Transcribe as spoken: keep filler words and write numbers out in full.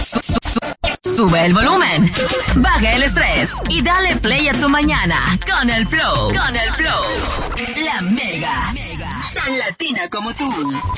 Su- su- su- Sube el volumen, baja el estrés y dale play a tu mañana con el flow, con el flow. La Mega, tan latina como tú.